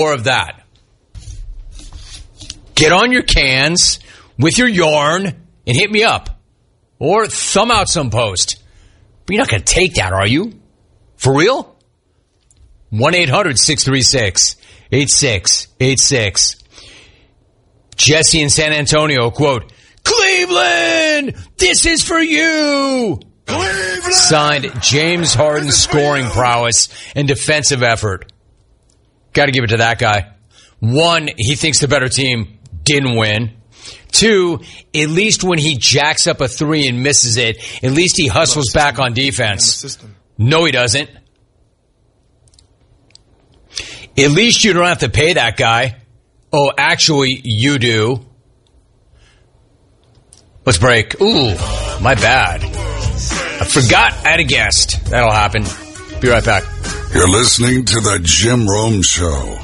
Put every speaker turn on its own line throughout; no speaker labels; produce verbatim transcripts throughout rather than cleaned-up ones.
More of that. Get on your cans with your yarn and hit me up. Or thumb out some post. But you're not going to take that, are you? For real? one eight hundred six three six eight six eight six. Jesse in San Antonio, quote, Cleveland, this is for you. Cleveland! Signed, James Harden's scoring prowess and defensive effort. Got to give it to that guy. One, he thinks the better team didn't win. Two, at least when he jacks up a three and misses it, at least he hustles back on defense. No, he doesn't. At least you don't have to pay that guy. Oh, actually, you do. Let's break. Ooh, my bad. I forgot I had a guest. That'll happen. Be right back.
You're listening to the Jim Rome Show.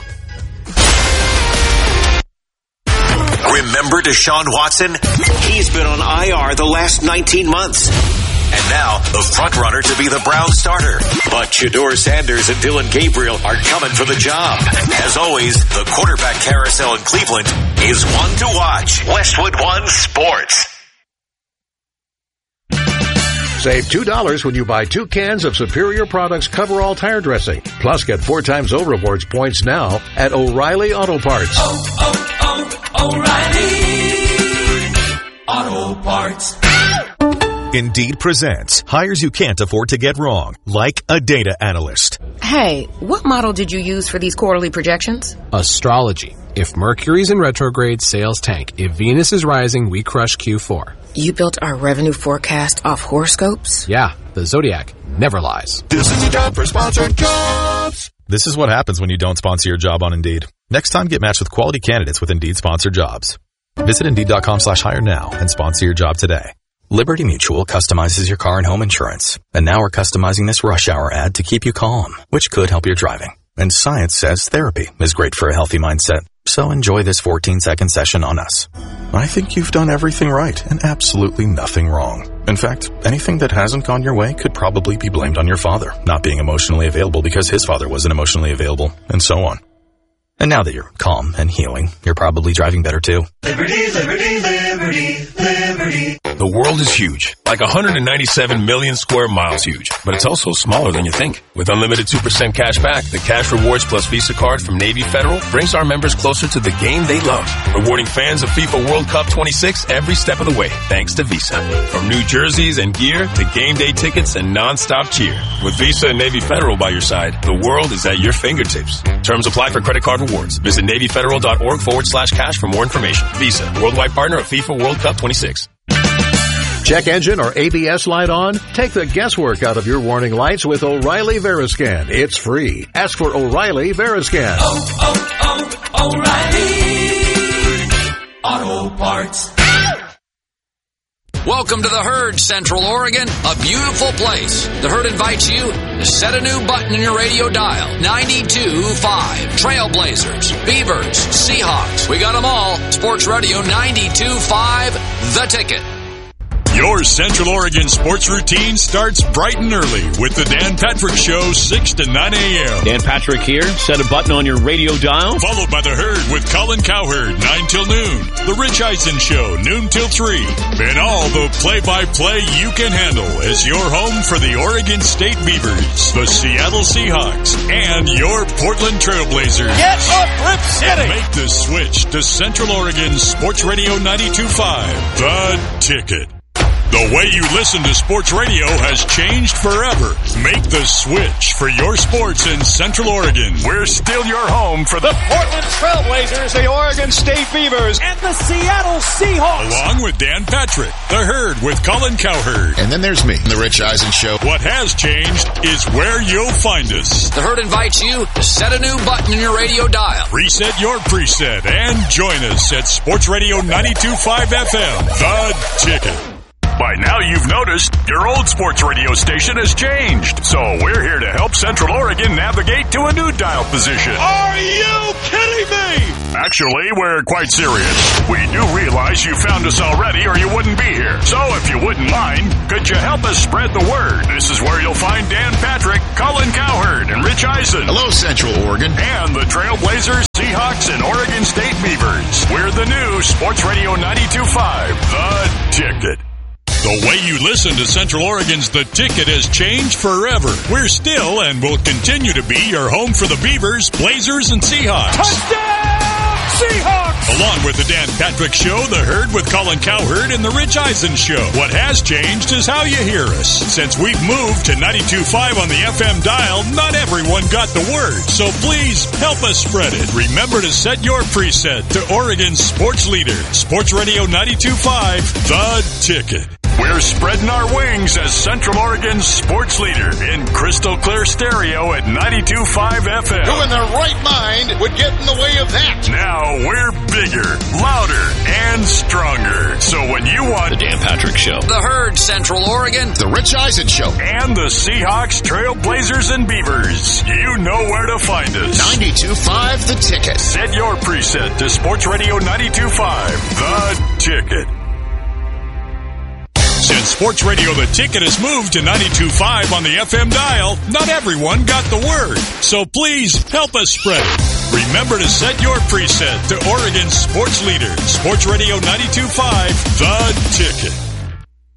Remember Deshaun Watson? He's been on I R the last nineteen months. And now, the front-runner to be the Browns starter. But Shedeur Sanders and Dylan Gabriel are coming for the job. As always, the quarterback carousel in Cleveland is one to watch. Westwood One Sports.
Save two dollars when you buy two cans of Superior Products Coverall Tire Dressing. Plus, get four times O Rewards points now at O'Reilly Auto Parts.
Oh, oh, oh, O'Reilly Auto Parts.
Indeed presents hires you can't afford to get wrong, like a data analyst.
Hey, what model did you use for these quarterly projections?
Astrology. If Mercury's in retrograde, sales tank. If Venus is rising, we crush Q four.
You built our revenue forecast off horoscopes?
Yeah, the Zodiac never lies.
This is a job for sponsored jobs.
This is what happens when you don't sponsor your job on Indeed. Next time, get matched with quality candidates with Indeed sponsored jobs. Visit Indeed.com slash hire now and sponsor your job today.
Liberty Mutual customizes your car and home insurance. And now we're customizing this rush hour ad to keep you calm, which could help your driving. And science says therapy is great for a healthy mindset. So enjoy this fourteen-second session on us.
I think you've done everything right and absolutely nothing wrong. In fact, anything that hasn't gone your way could probably be blamed on your father, not being emotionally available because his father wasn't emotionally available, and so on.
And now that you're calm and healing, you're probably driving better too.
Liberty, liberty, liberty, liberty.
The world is huge, like one hundred ninety-seven million square miles huge, but it's also smaller than you think. With unlimited two percent cash back, the Cash Rewards Plus Visa card from Navy Federal brings our members closer to the game they love, rewarding fans of FIFA World Cup twenty-six every step of the way, thanks to Visa. From new jerseys and gear to game day tickets and non-stop cheer. With Visa and Navy Federal by your side, the world is at your fingertips. Terms apply for credit card rewards. Visit NavyFederal.org forward slash cash for more information. Visa, worldwide partner of FIFA World Cup twenty-six.
Check engine or A B S light on? Take the guesswork out of your warning lights with O'Reilly Veriscan. It's free. Ask for O'Reilly Veriscan.
Oh, oh, oh, O'Reilly Auto Parts.
Welcome to the Herd, Central Oregon, a beautiful place. The Herd invites you to set a new button in your radio dial. ninety-two point five. Trailblazers, Beavers, Seahawks. We got them all. Sports Radio ninety-two point five, The Ticket.
Your Central Oregon sports routine starts bright and early with the Dan Patrick Show, six to nine a.m.
Dan Patrick here. Set a button on your radio dial.
Followed by The Herd with Colin Cowherd, nine till noon. The Rich Eisen Show, noon till three. And all the play-by-play you can handle as your home for the Oregon State Beavers, the Seattle Seahawks, and your Portland Trailblazers.
Get up, Rip City!
Make the switch to Central Oregon Sports Radio ninety-two point five, The Ticket. The way you listen to sports radio has changed forever. Make the switch for your sports in Central Oregon. We're still your home for the
Portland Trailblazers, the Oregon State Beavers,
and the Seattle Seahawks.
Along with Dan Patrick, The Herd with Colin Cowherd.
And then there's me, The Rich Eisen Show.
What has changed is where you'll find us.
The Herd invites you to set a new button in your radio dial.
Reset your preset and join us at Sports Radio ninety-two point five F M, The Ticket. By now you've noticed your old sports radio station has changed. So we're here to help Central Oregon navigate to a new dial position.
Are you kidding me?
Actually, we're quite serious. We do realize you found us already or you wouldn't be here. So if you wouldn't mind, could you help us spread the word? This is where you'll find Dan Patrick, Colin Cowherd, and Rich Eisen.
Hello, Central Oregon.
And the Trailblazers, Beavers. We're the new Sports Radio ninety-two point five, The Ticket. The way you listen to Central Oregon's The Ticket has changed forever. We're still and will continue to be your home for the Beavers, Blazers, and Seahawks.
Touchdown, Seahawks!
Along with the Dan Patrick Show, The Herd with Colin Cowherd, and the Rich Eisen Show. What has changed is how you hear us. Since we've moved to ninety-two point five on the F M dial, not everyone got the word. So please help us spread it. Remember to set your preset to Oregon's sports leader, Sports Radio ninety-two point five, The Ticket. We're spreading our wings as Central Oregon's sports leader in crystal clear stereo at ninety-two point five F M.
Who in their right mind would get in the way of that?
Now we're bigger, louder, and stronger. So when you want
The Dan Patrick Show,
The Herd, Central Oregon,
The Rich Eisen Show,
and the Seahawks, Trailblazers, and Beavers, you know where to find us.
ninety-two point five The Ticket.
Set your preset to Sports Radio ninety-two point five, The Ticket. Since Sports Radio The Ticket has moved to ninety-two point five on the F M dial, not everyone got the word. So please help us spread it. Remember to set your preset to Oregon's sports leader, Sports Radio ninety-two point five, The Ticket.